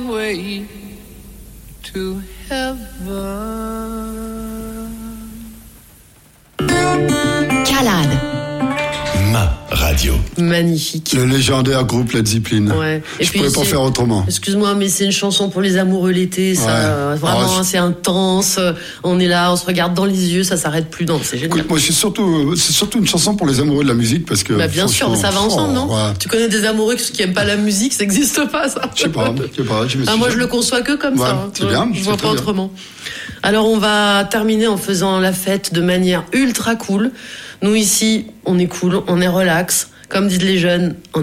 Way to heaven. Calade. Ma radio. Magnifique. Le légendaire groupe Led Zeppelin. Ouais. Et je puis, pouvais pas faire autrement. Excuse-moi, mais c'est une chanson pour les amoureux l'été, ça. Ouais. Vraiment, c'est intense. On est là, on se regarde dans les yeux, ça s'arrête plus. Non, c'est génial. Écoute, moi, c'est surtout une chanson pour les amoureux de la musique parce que. Bah, bien sûr, mais ça va ensemble, non? Ouais. Tu connais des amoureux qui aiment pas la musique, ça existe pas, ça. Je sais pas. Moi, je le conçois que comme ça. C'est bien. Je vois pas autrement. Alors, on va terminer en faisant la fête de manière ultra cool. Nous, ici, on est cool, on est relax. Comme disent les jeunes,